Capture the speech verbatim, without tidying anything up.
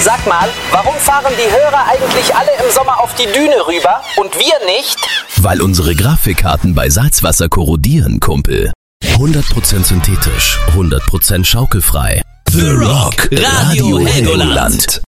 Sag mal, warum fahren die Hörer eigentlich alle im Sommer auf die Düne rüber und wir nicht? Weil unsere Grafikkarten bei Salzwasser korrodieren, Kumpel. hundert Prozent synthetisch, hundert Prozent schaukelfrei. The Rock Radio Helgoland.